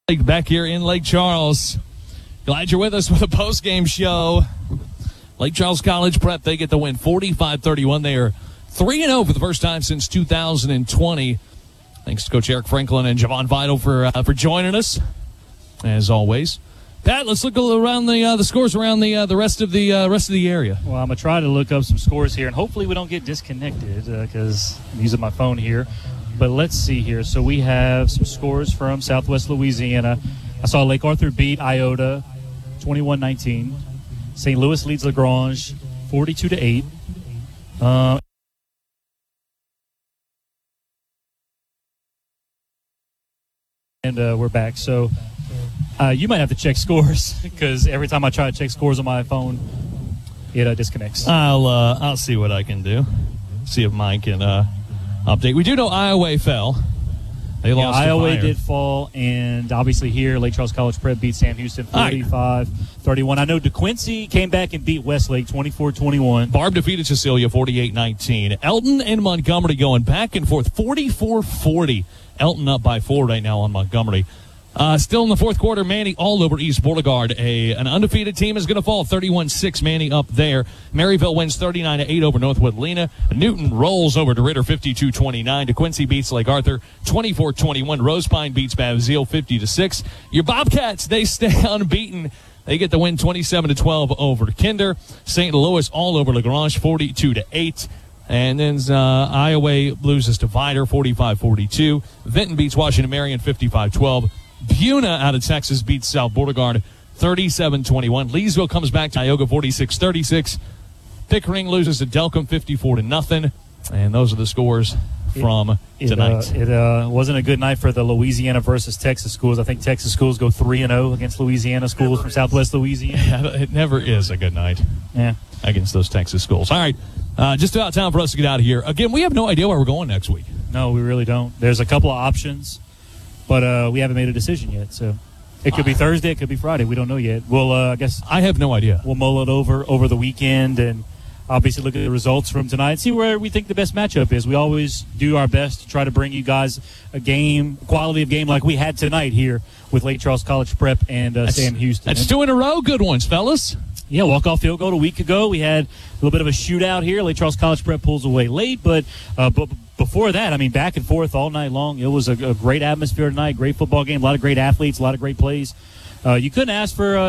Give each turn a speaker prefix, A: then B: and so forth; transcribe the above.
A: Back here in Lake Charles. Glad you're with us for the post-game show. Lake Charles College Prep, they get the win 45-31. They are 3-0 for the first time since 2020. Thanks to Coach Eric Franklin and Javon Vital for joining us, as always. Pat, let's look around the scores around the rest of the area.
B: Well, I'm going to try to look up some scores here, and hopefully we don't get disconnected because I'm using my phone here. But let's see here. So we have some scores from Southwest Louisiana. I saw Lake Arthur beat Iota 21-19. St. Louis leads LaGrange 42-8. And we're back. So you might have to check scores because every time I try to check scores on my phone, it disconnects.
A: I'll see what I can do. See if mine can update. We do know Iowa fell. They lost.
B: Iowa did fall, and obviously here Lake Charles College Prep beat Sam Houston 45-31. I know DeQuincy came back and beat Westlake 24-21.
A: Barb defeated Cecilia 48-19. Elton and Montgomery going back and forth 44-40. Elton up by 4 right now on Montgomery. Still in the fourth quarter, Manny all over East Beauregard. An undefeated team is going to fall 31-6. Manny up there. Maryville wins 39-8 over Northwood Lena. Newton rolls over DeRidder 52-29. DeQuincy beats Lake Arthur 24-21. Rose Pine beats Bavzeel 50-6. Your Bobcats, they stay unbeaten. They get the win 27-12 over Kinder. St. Louis all over LaGrange 42-8. And then Iowa loses to Vider 45-42. Vinton beats Washington Marion 55-12. Buna out of Texas beats South Beauregard 37-21. Leesville comes back to Tioga 46-36. Pickering loses to Delcom 54-0. And those are the scores from tonight.
B: It wasn't a good night for the Louisiana versus Texas schools. I think Texas schools go 3-0 against Louisiana schools from Southwest Louisiana.
A: It never is a good night against those Texas schools. All right, just about time for us to get out of here. Again, we have no idea where we're going next week.
B: No, we really don't. There's a couple of options, but we haven't made a decision yet. So it could be Thursday, it could be Friday. We don't know yet. We'll, I guess,
A: I have no idea.
B: We'll mull it over the weekend and obviously look at the results from tonight and see where we think the best matchup is. We always do our best to try to bring you guys a quality of game like we had tonight here with Lake Charles College Prep and Sam Houston.
A: That's 2 in a row. Good ones, fellas.
B: Yeah, walk-off field goal a week ago. We had a little bit of a shootout here. Lake Charles College Prep pulls away late, but before that, I mean, back and forth all night long. It was a great atmosphere tonight, great football game, a lot of great athletes, a lot of great plays. You couldn't ask for